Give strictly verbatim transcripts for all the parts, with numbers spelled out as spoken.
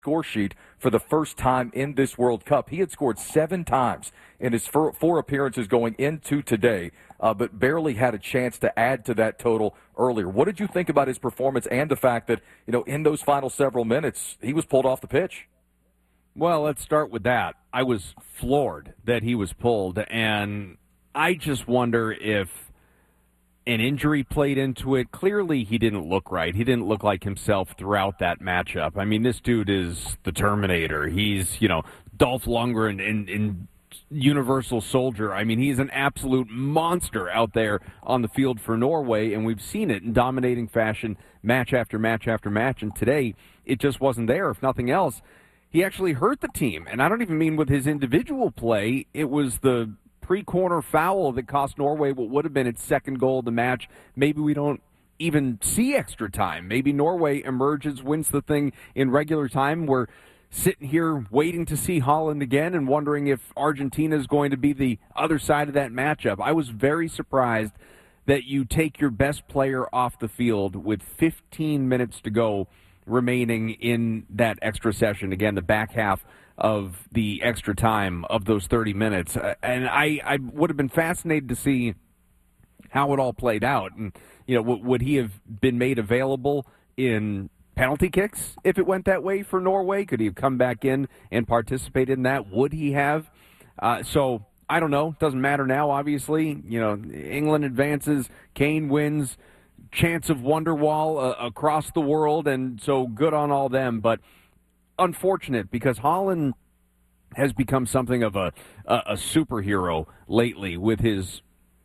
score sheet for the first time in this World Cup. He had scored seven times in his four, four appearances going into today, uh, but barely had a chance to add to that total earlier. What did you think about his performance and the fact that, you know, in those final several minutes, he was pulled off the pitch? Well, let's start with that. I was floored that he was pulled, and I just wonder if an injury played into it. Clearly, he didn't look right. He didn't look like himself throughout that matchup. I mean, this dude is the Terminator. He's, you know, Dolph Lundgren in, in Universal Soldier. I mean, he's an absolute monster out there on the field for Norway, and we've seen it in dominating fashion match after match after match, and today it just wasn't there. If nothing else, he actually hurt the team, and I don't even mean with his individual play. It was the pre-corner foul that cost Norway what would have been its second goal of the match. Maybe we don't even see extra time. Maybe Norway emerges, wins the thing in regular time. We're sitting here waiting to see Holland again and wondering if Argentina is going to be the other side of that matchup. I was very surprised that you take your best player off the field with fifteen minutes to go remaining in that extra session. Again, the back half of the extra time of those thirty minutes. Uh, and I, I would have been fascinated to see how it all played out. And, you know, w- would he have been made available in penalty kicks if it went that way for Norway? Could he have come back in and participated in that? Would he have? Uh, so, I don't know. Doesn't matter now, obviously. You know, England advances, Kane wins, chance of Wonderwall uh, across the world, and so good on all them. But unfortunate, because Holland has become something of a, a, a superhero lately with his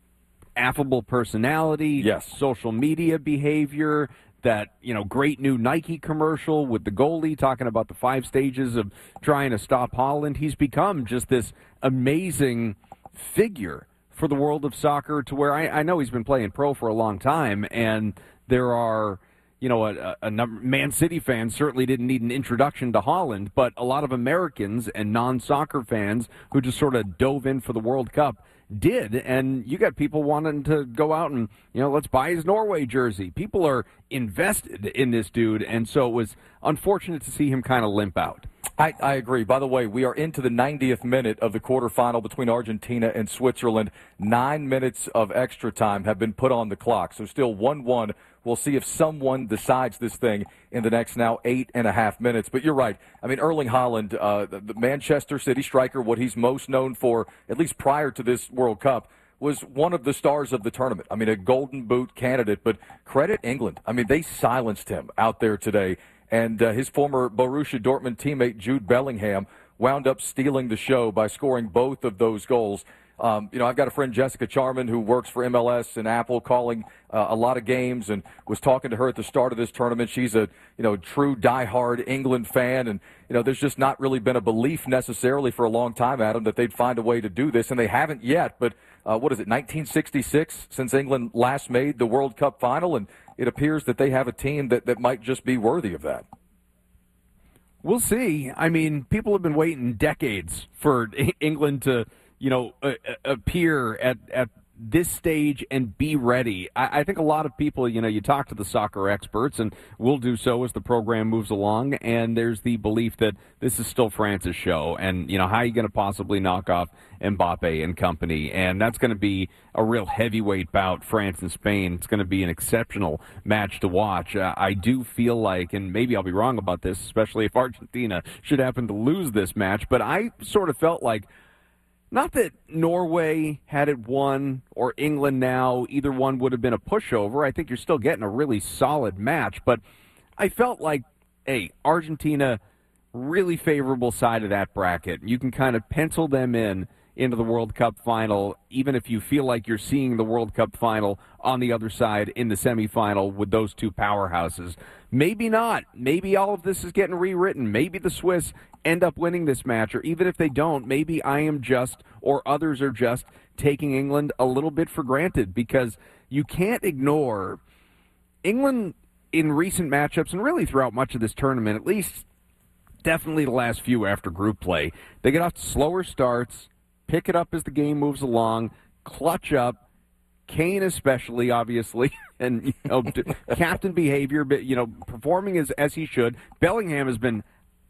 affable personality, yes, social media behavior, that, you know, great new Nike commercial with the goalie talking about the five stages of trying to stop Holland. He's become just this amazing figure for the world of soccer, to where I, I know he's been playing pro for a long time, and there are, you know, a, a number, Man City fans certainly didn't need an introduction to Holland, but a lot of Americans and non-soccer fans who just sort of dove in for the World Cup did, and you got people wanting to go out and, you know, let's buy his Norway jersey. People are invested in this dude, and so it was unfortunate to see him kind of limp out. I, I agree. By the way, we are into the ninetieth minute of the quarterfinal between Argentina and Switzerland. Nine minutes of extra time have been put on the clock, so still one one. We'll see if someone decides this thing in the next now eight and a half minutes. But you're right. I mean, Erling Haaland, uh, the, the Manchester City striker, what he's most known for, at least prior to this World Cup, was one of the stars of the tournament. I mean, a Golden Boot candidate, but credit England. I mean, they silenced him out there today. And uh, his former Borussia Dortmund teammate Jude Bellingham wound up stealing the show by scoring both of those goals. Um, you know, I've got a friend, Jessica Charman, who works for M L S and Apple, calling uh, a lot of games, and was talking to her at the start of this tournament. She's a, you know, true diehard England fan, and, you know, there's just not really been a belief necessarily for a long time, Adam, that they'd find a way to do this, and they haven't yet. But uh, what is it, nineteen sixty-six since England last made the World Cup final, and it appears that they have a team that, that might just be worthy of that. We'll see. I mean, people have been waiting decades for England to, you know, uh, appear at, at this stage and be ready. I, I think a lot of people, you know, you talk to the soccer experts, and we'll do so as the program moves along, and there's the belief that this is still France's show, and, you know, how are you going to possibly knock off Mbappe and company? And that's going to be a real heavyweight bout, France and Spain. It's going to be an exceptional match to watch. Uh, I do feel like, and maybe I'll be wrong about this, especially if Argentina should happen to lose this match, but I sort of felt like, not that Norway had it won or England now, either one would have been a pushover. I think you're still getting a really solid match. But I felt like, hey, Argentina, really favorable side of that bracket. You can kind of pencil them in into the World Cup final, even if you feel like you're seeing the World Cup final on the other side in the semifinal with those two powerhouses. Maybe not. Maybe all of this is getting rewritten. Maybe the Swiss end up winning this match, or even if they don't, maybe I am just, or others are just, taking England a little bit for granted, because you can't ignore England in recent matchups, and really throughout much of this tournament, at least definitely the last few after group play. They get off to slower starts, pick it up as the game moves along, clutch up. Kane especially, obviously, and, you know, captain behavior, but, you know, performing as as he should. Bellingham has been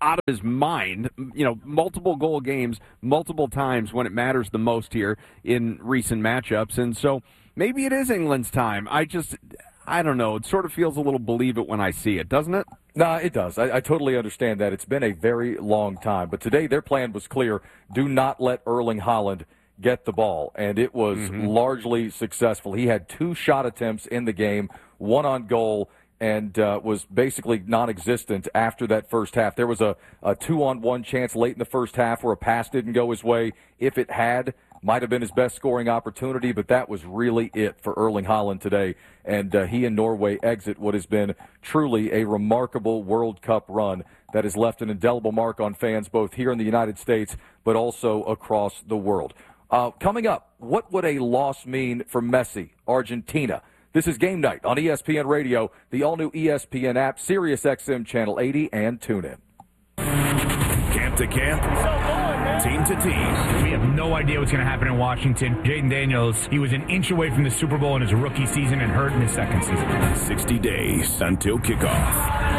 out of his mind. You know, multiple goal games, multiple times when it matters the most here in recent matchups. And so maybe it is England's time. I just, I don't know. It sort of feels a little believe it when I see it, doesn't it? No, it does. I, I totally understand that. It's been a very long time. But today their plan was clear. Do not let Erling Haaland get the ball. And it was mm-hmm. largely successful. He had two shot attempts in the game, one on goal, and uh, was basically non-existent after that first half. There was a, a two-on-one chance late in the first half where a pass didn't go his way. If it had, might have been his best scoring opportunity, but that was really it for Erling Haaland today. And uh, he and Norway exit what has been truly a remarkable World Cup run that has left an indelible mark on fans both here in the United States but also across the world. Uh, coming up, what would a loss mean for Messi, Argentina? This is Game Night on E S P N Radio, the all-new E S P N app, Sirius X M Channel eighty, and TuneIn. Camp to camp, team to team. We have no idea what's going to happen in Washington. Jaden Daniels, he was an inch away from the Super Bowl in his rookie season and hurt in his second season. sixty days until kickoff.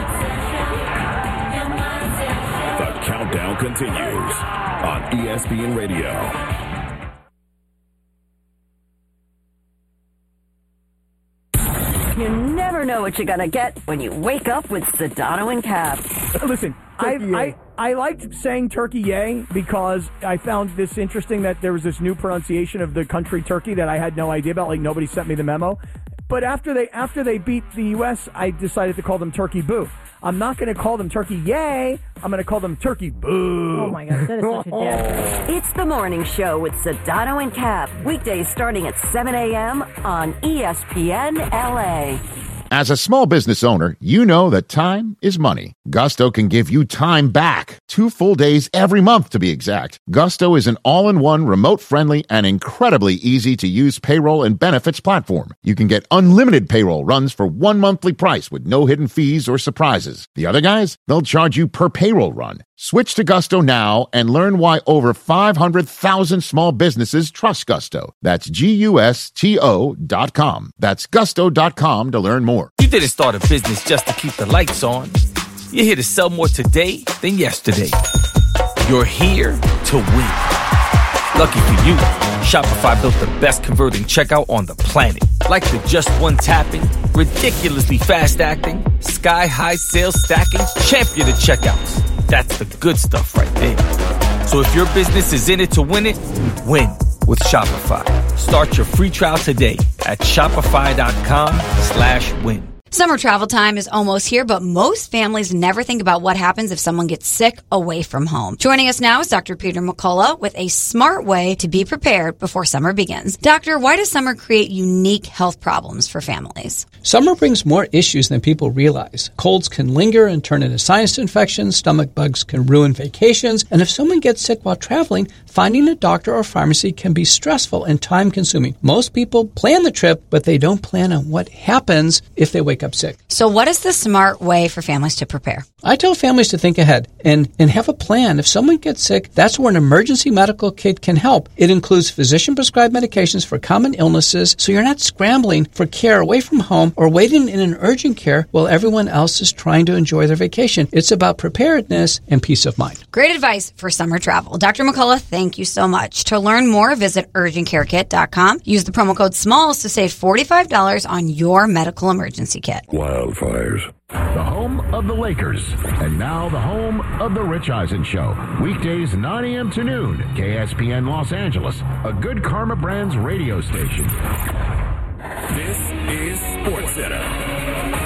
The countdown continues on E S P N Radio. You never know what you're going to get when you wake up with Sedano and Cap. Listen, I, I I liked saying Turkey yay because I found this interesting that there was this new pronunciation of the country Turkey that I had no idea about. Like, nobody sent me the memo. But after they after they beat the U S, I decided to call them Turkey boo. I'm not going to call them Turkey yay. I'm going to call them Turkey boo. Oh, my God. That is such a dad. It's the morning show with Sedano and Cap. Weekdays starting at seven a.m. on E S P N L A. As a small business owner, you know that time is money. Gusto can give you time back. Two full days every month, to be exact. Gusto is an all-in-one, remote-friendly, and incredibly easy-to-use payroll and benefits platform. You can get unlimited payroll runs for one monthly price with no hidden fees or surprises. The other guys, they'll charge you per payroll run. Switch to Gusto now and learn why over five hundred thousand small businesses trust Gusto. That's G U S T O dot com. That's gusto dot com to learn more. You didn't start a business just to keep the lights on. You're here to sell more today than yesterday. You're here to win. Lucky for you, Shopify built the best converting checkout on the planet. Like the just one tapping, ridiculously fast acting, sky-high sales stacking, champion of checkouts. That's the good stuff right there. So if your business is in it to win it, win with Shopify. Start your free trial today at shopify.com slash win. Summer travel time is almost here, but most families never think about what happens if someone gets sick away from home. Joining us now is Doctor Peter McCullough with a smart way to be prepared before summer begins. Doctor, why does summer create unique health problems for families? Summer brings more issues than people realize. Colds can linger and turn into sinus infections, stomach bugs can ruin vacations, and if someone gets sick while traveling, finding a doctor or pharmacy can be stressful and time-consuming. Most people plan the trip, but they don't plan on what happens if they wake up sick. So what is the smart way for families to prepare? I tell families to think ahead and, and have a plan. If someone gets sick, that's where an emergency medical kit can help. It includes physician-prescribed medications for common illnesses, so you're not scrambling for care away from home or waiting in an urgent care while everyone else is trying to enjoy their vacation. It's about preparedness and peace of mind. Great advice for summer travel. Doctor McCullough, thank you so much. To learn more, visit urgent care kit dot com. Use the promo code SMALLS to save forty-five dollars on your medical emergency kit. Wildfires. The home of the Lakers. And now the home of the Rich Eisen Show. Weekdays nine a.m. to noon. K S P N Los Angeles. A Good Karma Brands radio station. This is SportsCenter.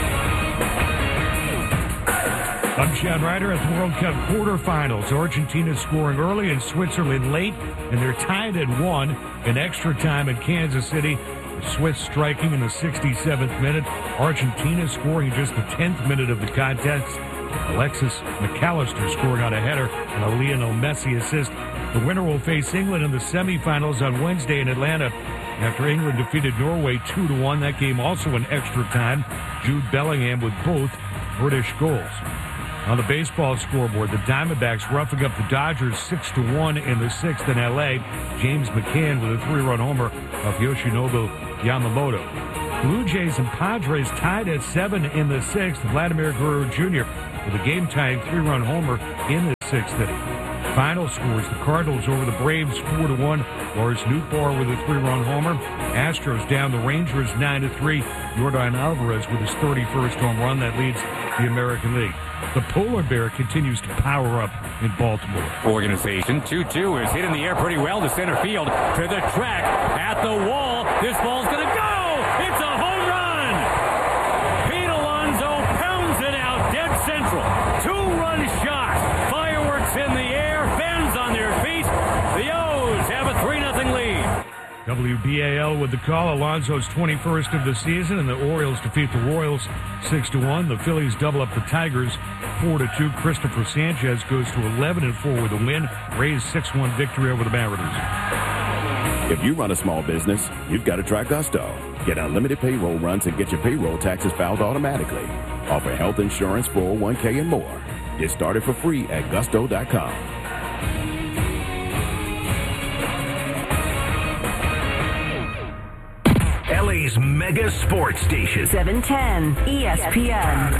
I'm Chad Ryder at the World Cup quarterfinals. Argentina scoring early and Switzerland late, and they're tied at one in extra time in Kansas City. The Swiss striking in the sixty-seventh minute. Argentina scoring in just the tenth minute of the contest. Alexis McAllister scoring on a header and a Lionel Messi assist. The winner will face England in the semifinals on Wednesday in Atlanta. After England defeated Norway two to one, that game also in extra time. Jude Bellingham with both British goals. On the baseball scoreboard, the Diamondbacks roughing up the Dodgers six to one in the sixth in L A. James McCann with a three-run homer of Yoshinobu Yamamoto. Blue Jays and Padres tied at seven in the sixth. Vladimir Guerrero Junior with a game-tying three-run homer in the sixth inning. Final scores, the Cardinals over the Braves four to one. Lars Nootbaar with a three-run homer. Astros down the Rangers nine to three. Yordan Alvarez with his thirty-first home run. That leads the American League. The Polar Bear continues to power up in Baltimore. Organization two two is hit in the air pretty well to center field. To the track, at the wall. This ball's going to go! It's a home run! Pete Alonso pounds it out dead central. Two-run shot. Fireworks in the air. Fans on their feet. The O's have a three nothing lead. W B A L with the call. Alonso's twenty-first of the season, and the Orioles defeat the Royals six to one. The Phillies double up the Tigers four to two. Christopher Sanchez goes to eleven and four with a win. Rays six one victory over the Mariners. If you run a small business, you've got to try Gusto. Get unlimited payroll runs and get your payroll taxes filed automatically. Offer health insurance, four oh one k, and more. Get started for free at gusto dot com. L A's mega sports station. seven ten E S P N.